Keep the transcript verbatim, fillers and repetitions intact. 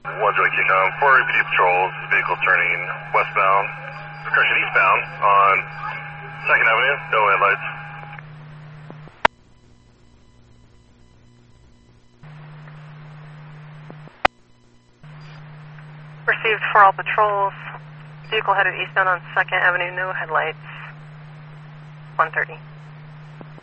one Joy Kickoff, four A P D patrols, vehicle turning westbound, correction eastbound on second Avenue, no headlights. Received for all patrols, vehicle headed eastbound on second Avenue, no headlights, one thirty.